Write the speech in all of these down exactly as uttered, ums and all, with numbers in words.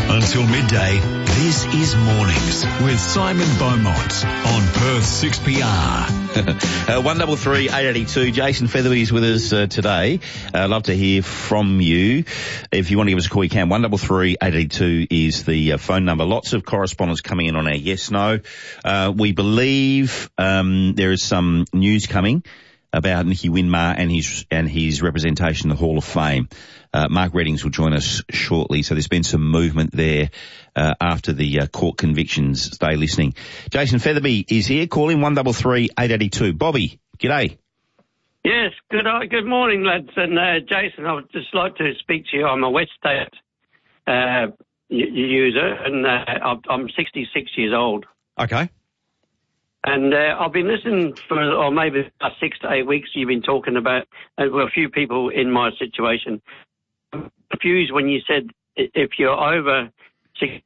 Until midday, this is Mornings with Simon Beaumont on Perth six P R. uh, one double three eight eighty two. Jason Featherby is with us uh, today. I'd uh, love to hear from you. If you want to give us a call, you can. one double three eight eighty two is the uh, phone number. Lots of correspondence coming in on our yes no. Uh, we believe um, there is some news coming about Nicky Winmar and his and his representation in the Hall of Fame. Uh, Mark Reddings will join us shortly, so there's been some movement there uh, after the uh, court convictions. Stay listening. Jason Featherby is here, calling one double three eight eighty two. Bobby, g'day. Yes, good good morning, lads. And uh, Jason, I would just like to speak to you. I'm a West State uh, user, and uh, I'm sixty-six years old. Okay. And uh, I've been listening for, or maybe about six to eight weeks, you've been talking about, uh, well, a few people in my situation. I'm confused when you said if you're over sixty.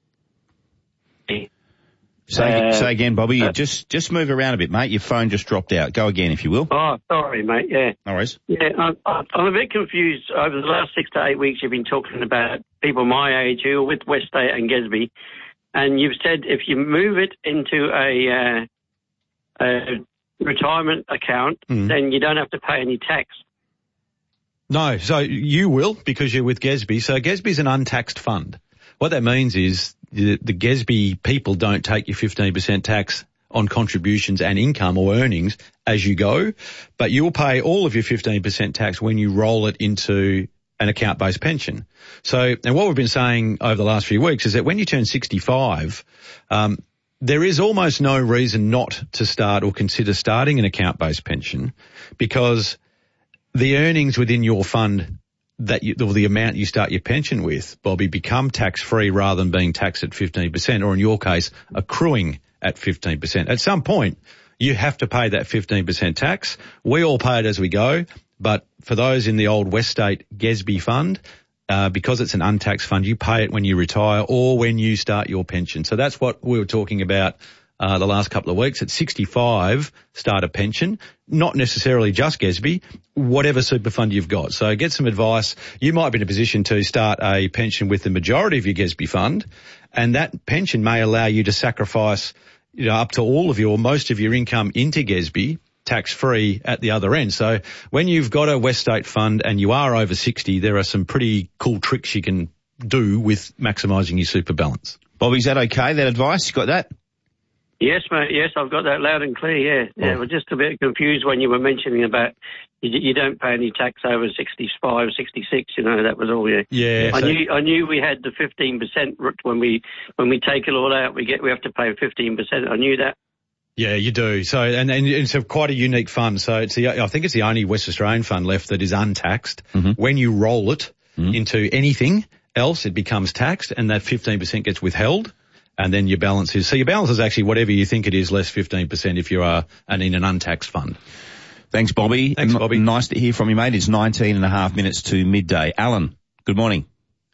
Say, uh, say again, Bobby. uh, just just move around a bit, mate. Your phone just dropped out. Go again, if you will. Oh, sorry, mate. Yeah. No worries. Yeah, I'm, I'm a bit confused. Over the last six to eight weeks, you've been talking about people my age who are with West State and Gesby. And you've said if you move it into a, uh, a retirement account, mm. then you don't have to pay any tax. No, so you will because you're with Gesby. So Gesby's an untaxed fund. What that means is the, the Gesby people don't take your fifteen percent tax on contributions and income or earnings as you go, but you'll pay all of your fifteen percent tax when you roll it into an account-based pension. So, and what we've been saying over the last few weeks is that when you turn sixty-five, um, there is almost no reason not to start or consider starting an account-based pension because the earnings within your fund that you, or the amount you start your pension with, Bobby, become tax-free rather than being taxed at fifteen percent or in your case, accruing at fifteen percent. At some point, you have to pay that fifteen percent tax. We all pay it as we go. But for those in the old West State Gesby fund, uh, because it's an untaxed fund, you pay it when you retire or when you start your pension. So that's what we were talking about uh, the last couple of weeks. At sixty-five, start a pension, not necessarily just Gesby, whatever super fund you've got. So get some advice. You might be in a position to start a pension with the majority of your Gesby fund, and that pension may allow you to sacrifice, you know, up to all of your, most of your income into Gesby, tax-free at the other end. So when you've got a West State fund and you are over sixty, there are some pretty cool tricks you can do with maximising your super balance. Bobby, is that okay, that advice? You got that? Yes, mate. Yes, I've got that loud and clear, yeah. Yeah, I was just a bit confused when you were mentioning about you, you don't pay any tax over sixty-five, sixty-six, you know, that was all, yeah. Yeah. I so knew I knew we had the fifteen percent when we when we take it all out, we get we have to pay fifteen percent. I knew that. Yeah, you do. So, and, and it's a quite a unique fund. So it's the, I think it's the only West Australian fund left that is untaxed. Mm-hmm. When you roll it mm-hmm. into anything else, it becomes taxed and that fifteen percent gets withheld and then your balance is, so your balance is actually whatever you think it is less fifteen percent if you are an, in an untaxed fund. Thanks, Bobby. Thanks, N- Bobby. Nice to hear from you, mate. It's nineteen and a half minutes to midday. Alan, good morning.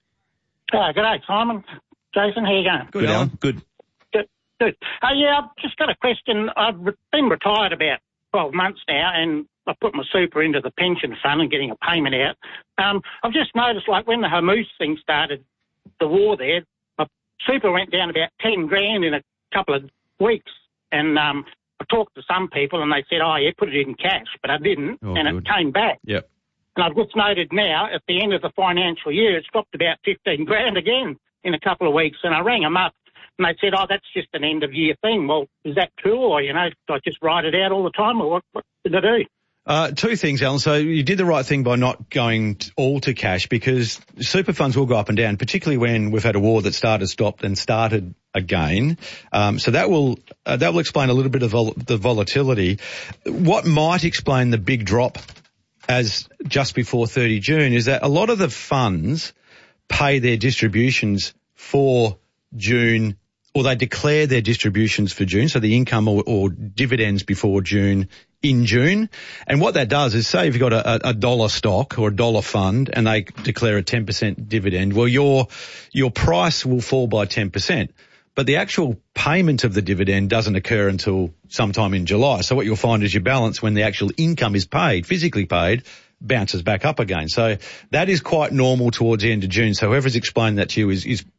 Uh, good day, Simon. Jason, how you going? Good, Alan. Good. Good. Uh, yeah, I've just got a question. I've been retired about twelve months now, and I put my super into the pension fund and getting a payment out. Um, I've just noticed, like, when the Hormuz thing started, the war there, my super went down about ten grand in a couple of weeks. And um, I talked to some people, and they said, oh, yeah, put it in cash. But I didn't, oh, and good. it came back. Yep. And I've just noted now, at the end of the financial year, it's dropped about fifteen grand again in a couple of weeks. And I rang them up. And they said, oh, that's just an end-of-year thing. Well, is that true? Or, you know, do I just write it out all the time? Or what, what did I do? Uh, two things, Alan. So you did the right thing by not going all to cash because super funds will go up and down, particularly when we've had a war that started, stopped and started again. Um, so that will uh, that will explain a little bit of vol- the volatility. What might explain the big drop as just before thirty June is that a lot of the funds pay their distributions for June, or they declare their distributions for June, so the income or, or dividends before June in June. And what that does is, say if you've got a, a dollar stock or a dollar fund and they declare a ten percent dividend, well, your your price will fall by ten percent. But the actual payment of the dividend doesn't occur until sometime in July. So what you'll find is your balance, when the actual income is paid, physically paid, bounces back up again. So that is quite normal towards the end of June. So whoever's explained that to you is, is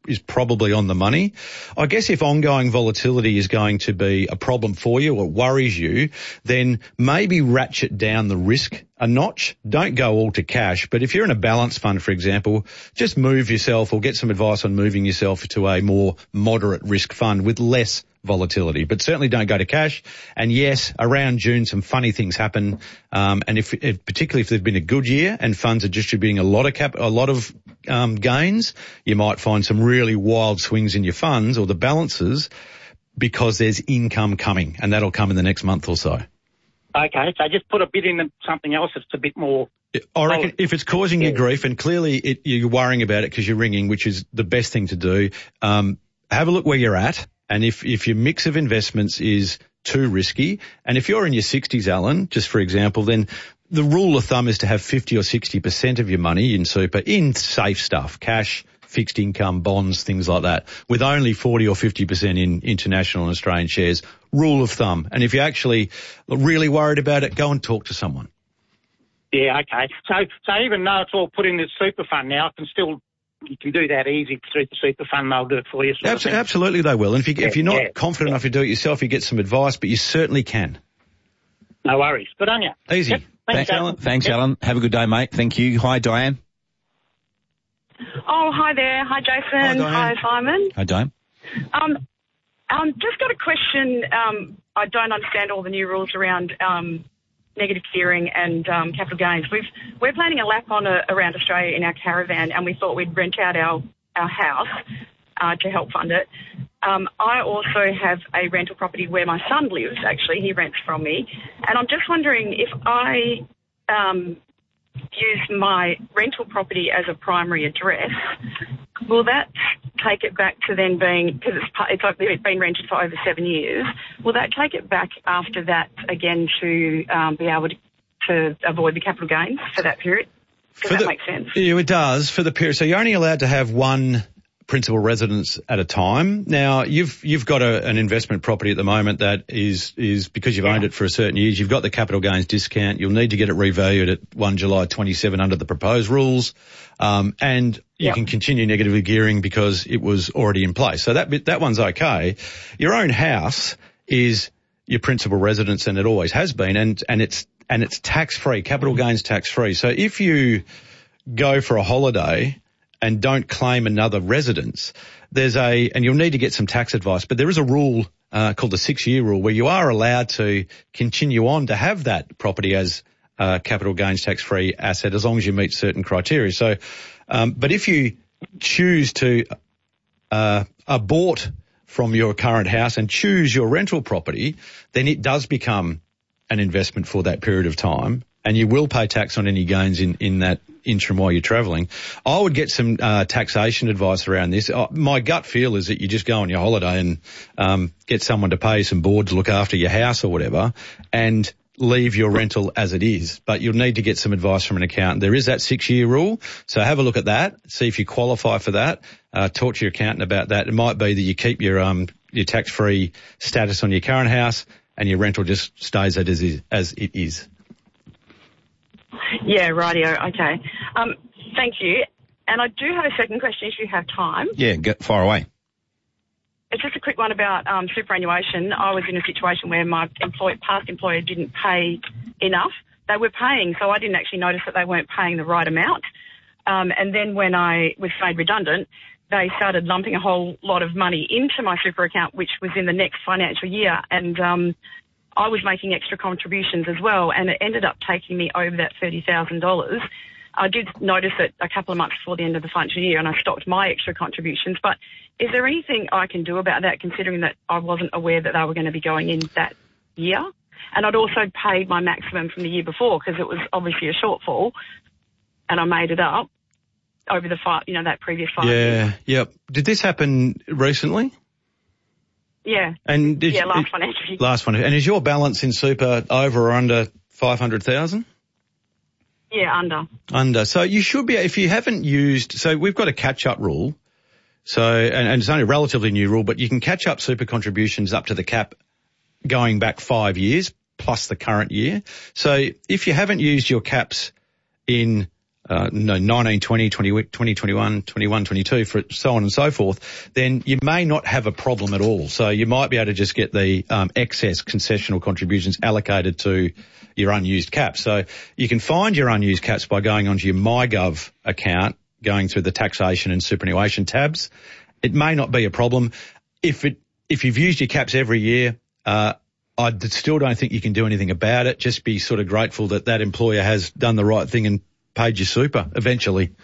is probably on the money. I guess if ongoing volatility is going to be a problem for you or worries you, then maybe ratchet down the risk a notch. Don't go all to cash, but if you're in a balance fund, for example, just move yourself or get some advice on moving yourself to a more moderate risk fund with less volatility, but certainly don't go to cash. And yes, around June, some funny things happen. Um, and if, if, particularly if there's been a good year and funds are distributing a lot of cap, a lot of, um, gains, you might find some really wild swings in your funds or the balances because there's income coming, and that'll come in the next month or so. Okay, so just put a bit in something else that's a bit more... I reckon if it's causing you grief, and clearly it, you're worrying about it because you're ringing, which is the best thing to do, um, have a look where you're at. And if, if your mix of investments is too risky, and if you're in your sixties, Alan, just for example, then the rule of thumb is to have fifty or sixty percent of your money in super in safe stuff, cash, fixed income, bonds, things like that, with only forty or fifty percent in international and Australian shares. Rule of thumb. And if you're actually really worried about it, go and talk to someone. Yeah, okay. So, so even though it's all put in this super fund now, I can still... You can do that easy through the super fund. They'll do it for you. Absolutely, absolutely they will. And if, you, yeah, if you're not yeah, confident yeah. enough to do it yourself, you get some advice, but you certainly can. No worries. Good on you. Easy. Yep. Thanks, Thanks, Alan. Alan. Thanks, Yep. Alan. Have a good day, mate. Thank you. Hi, Diane. Oh, hi there. Hi, Jason. Hi, Hi, Simon. Hi, Diane. Um, um, just got a question. Um, I don't understand all the new rules around um, negative gearing and um, capital gains. We've, we're planning a lap on a, around Australia in our caravan, and we thought we'd rent out our, our house uh, to help fund it. Um, I also have a rental property where my son lives, actually. He rents from me. And I'm just wondering if I um, use my rental property as a primary address, will that take it back to then being, because it's, it's, it's been rented for over seven years, will that take it back after that again to um, be able to, to avoid the capital gains for that period? Does For that the, make sense? Yeah, it does for the period. So you're only allowed to have one principal residence at a time. Now you've you've got a, an investment property at the moment that is is because you've Yeah. owned it for a certain years. You've got the capital gains discount. You'll need to get it revalued at first of July twenty-seven under the proposed rules, um, and you Yep. can continue negatively gearing because it was already in place. So that bit, that one's okay. Your own house is your principal residence, and it always has been, and and it's and it's tax free, capital gains tax free. So if you go for a holiday and don't claim another residence, there's a, and you'll need to get some tax advice, but there is a rule uh, called the six-year rule where you are allowed to continue on to have that property as a capital gains tax-free asset as long as you meet certain criteria. So, um, but if you choose to uh, abort from your current house and choose your rental property, then it does become an investment for that period of time, and you will pay tax on any gains in, in that interim while you're travelling. I would get some uh, taxation advice around this. Uh, my gut feel is that you just go on your holiday and um, get someone to pay some board to look after your house or whatever, and leave your rental as it is. But you'll need to get some advice from an accountant. There is that six-year rule, so have a look at that, see if you qualify for that. Uh, talk to your accountant about that. It might be that you keep your um your tax-free status on your current house and your rental just stays as it is. As it is. Yeah, rightio. Okay. Um, thank you. And I do have a second question if you have time. Yeah, get far away. It's just a quick one about um, superannuation. I was in a situation where my employ- past employer didn't pay enough. They were paying, so I didn't actually notice that they weren't paying the right amount. Um, and then when I was made redundant, they started lumping a whole lot of money into my super account, which was in the next financial year. And um, I was making extra contributions as well, and it ended up taking me over that thirty thousand dollars. I did notice it a couple of months before the end of the financial year, and I stopped my extra contributions. But is there anything I can do about that, considering that I wasn't aware that they were going to be going in that year? And I'd also paid my maximum from the year before because it was obviously a shortfall, and I made it up over the five, you know, that previous five years. Yeah, yep. Did this happen recently? Yeah. And did yeah, you, last financial year. Last one. And is your balance in super over or under five hundred thousand? Yeah, under. Under. So you should be, if you haven't used, so we've got a catch-up rule. So, and, and it's only a relatively new rule, but you can catch up super contributions up to the cap going back five years plus the current year. So if you haven't used your caps in uh, no, nineteen, twenty, twenty, twenty, twenty-one, twenty-one, twenty-two, for so on and so forth, then you may not have a problem at all. So you might be able to just get the um, excess concessional contributions allocated to your unused caps. So you can find your unused caps by going onto your MyGov account, going through the taxation and superannuation tabs. It may not be a problem. If it, if you've used your caps every year, uh, I still don't think you can do anything about it. Just be sort of grateful that that employer has done the right thing and paid your super eventually.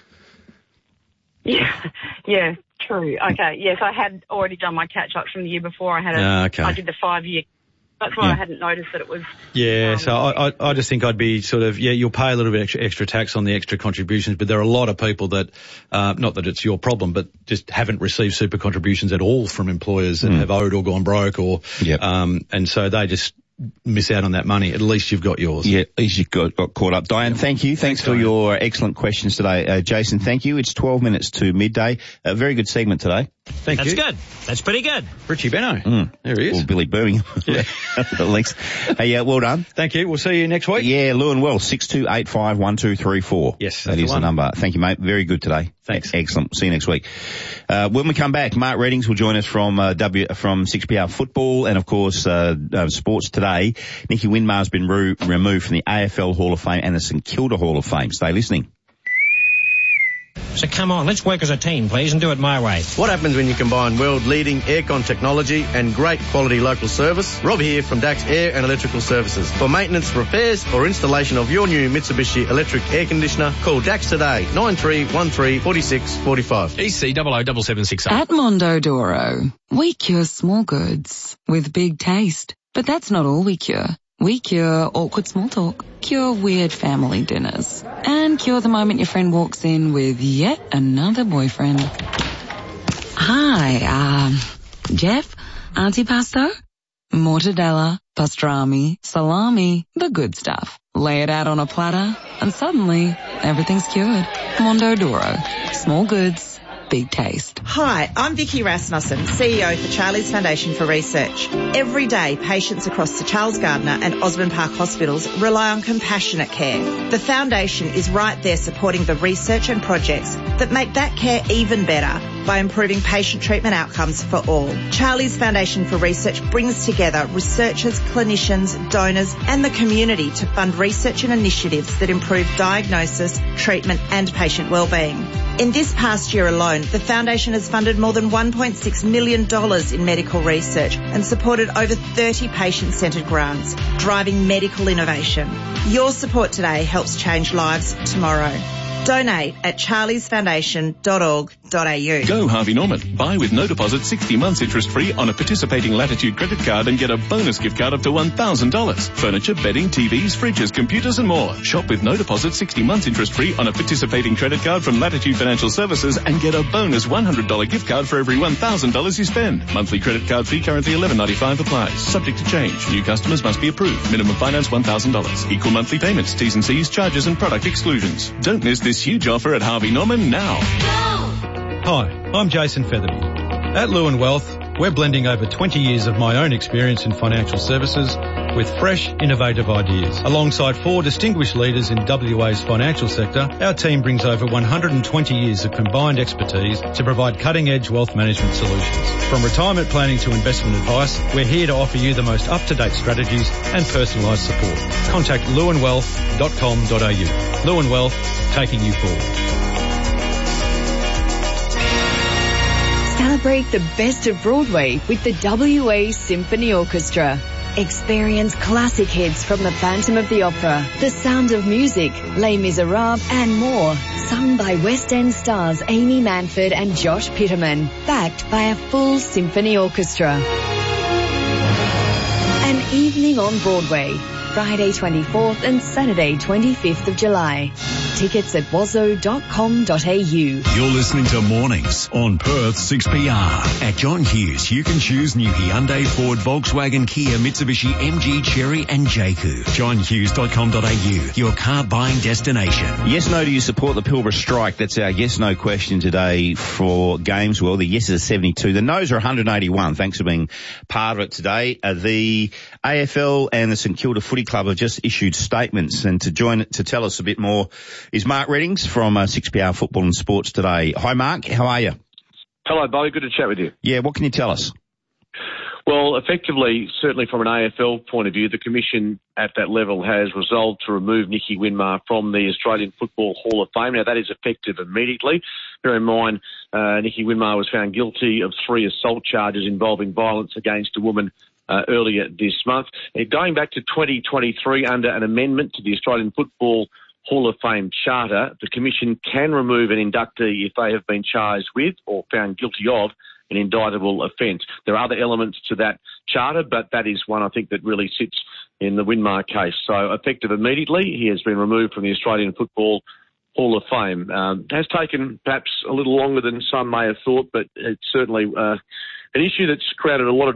Yeah, yeah, true. Okay, yes, I had already done my catch-ups from the year before. I had a, Ah, okay. I did the five-year. That's why Yeah. I hadn't noticed that it was. Yeah, um, so I, I, I just think I'd be sort of, yeah, you'll pay a little bit extra, extra tax on the extra contributions, but there are a lot of people that, uh, not that it's your problem, but just haven't received super contributions at all from employers and Mm. have owed or gone broke or, Yep. um, and so they just miss out on that money. At least you've got yours. Yeah, at least you got, got caught up. Diane, thank you. Thanks, Thanks, for Diane. your excellent questions today. Uh, Jason, thank you. It's twelve minutes to midday. A very good segment today. Thank That's you. good. That's pretty good. Richie Benno. Mm. There he is. Or Billy Birmingham, at least. Hey, yeah, well done. Thank you. We'll see you next week. Yeah, Lou and Well, six two eight five one two three four. Yes, that that's is the the one. number. Thank you, mate. Very good today. Thanks. Excellent. See you next week. Uh, when we come back, Mark Reddings will join us from uh, W from six P R Football and, of course, uh, uh, Sports Today. Nicky Winmar's been re- removed from the A F L Hall of Fame and the St Kilda Hall of Fame. Stay listening. So come on, let's work as a team, please, and do it my way. What happens when you combine world-leading aircon technology and great quality local service? Rob here from Dax Air and Electrical Services. For maintenance, repairs or installation of your new Mitsubishi electric air conditioner, call Dax today, nine three one three, four six four five. E C double O double seven six eight. At Mondodoro, we cure small goods with big taste. But that's not all we cure. We cure awkward small talk, cure weird family dinners, and cure the moment your friend walks in with yet another boyfriend. Hi, um, Jeff, antipasto, mortadella, pastrami, salami, the good stuff. Lay it out on a platter, and suddenly everything's cured. Mondodoro, small goods, big taste. Hi, I'm Vicky Rasmussen, C E O for Charlie's Foundation for Research. Every day, patients across the Charles Gardner and Osborne Park hospitals rely on compassionate care. The foundation is right there supporting the research and projects that make that care even better by improving patient treatment outcomes for all. Charlie's Foundation for Research brings together researchers, clinicians, donors and the community to fund research and initiatives that improve diagnosis, treatment and patient wellbeing. In this past year alone, the foundation has funded more than one point six million dollars in medical research and supported over thirty patient-centred grants, driving medical innovation. Your support today helps change lives tomorrow. Donate at charlies foundation dot org dot a u. Go Harvey Norman. Buy with no deposit sixty months interest free on a participating Latitude credit card and get a bonus gift card up to one thousand dollars. Furniture, bedding, T Vs, fridges, computers and more. Shop with no deposit sixty months interest free on a participating credit card from Latitude Financial Services and get a bonus one hundred dollars gift card for every one thousand dollars you spend. Monthly credit card fee currently eleven ninety-five applies. Subject to change. New customers must be approved. Minimum finance one thousand dollars. Equal monthly payments. T's and C's, charges and product exclusions. Don't miss this huge offer at Harvey Norman now. Hi, I'm Jason Featherby. At Lewin Wealth, we're blending over twenty years of my own experience in financial services with fresh, innovative ideas. Alongside four distinguished leaders in W A's financial sector, our team brings over one hundred twenty years of combined expertise to provide cutting-edge wealth management solutions. From retirement planning to investment advice, we're here to offer you the most up-to-date strategies and personalised support. Contact lewin wealth dot com dot a u. Lewin Wealth, taking you forward. Celebrate the best of Broadway with the W A Symphony Orchestra. Experience classic hits from The Phantom of the Opera, The Sound of Music, Les Miserables and more, sung by West End stars Amy Manford and Josh Pitterman, backed by a full symphony orchestra. An evening on Broadway, Friday twenty-fourth and Saturday twenty-fifth of July. Tickets at wazzo dot com dot a u. You're listening to Mornings on Perth six P R. At John Hughes, you can choose new Hyundai, Ford, Volkswagen, Kia, Mitsubishi, M G, Chery and Jaku. john hughes dot com dot a u, your car buying destination. Yes, no, do you support the Pilbara strike? That's our yes, no question today for Games World. The yeses are seventy-two. The no's are one hundred eighty-one. Thanks for being part of it today. Uh, the A F L and the St Kilda Footy Club have just issued statements, and to join to tell us a bit more is Mark Reddings from uh, six P R Football and Sports Today. Hi, Mark. How are you? Hello, Bobby. Good to chat with you. Yeah, what can you tell us? Well, effectively, certainly from an A F L point of view, the Commission at that level has resolved to remove Nicky Winmar from the Australian Football Hall of Fame. Now, that is effective immediately. Bear in mind, uh, Nicky Winmar was found guilty of three assault charges involving violence against a woman uh, earlier this month. Uh, going back to twenty twenty-three, under an amendment to the Australian Football Hall of Fame Charter, the Commission can remove an inductee if they have been charged with or found guilty of an indictable offence. There are other elements to that charter, but that is one I think that really sits in the Winmar case. So effective immediately, he has been removed from the Australian Football Hall of Fame. Um, it has taken perhaps a little longer than some may have thought, but it's certainly uh, an issue that's created a lot of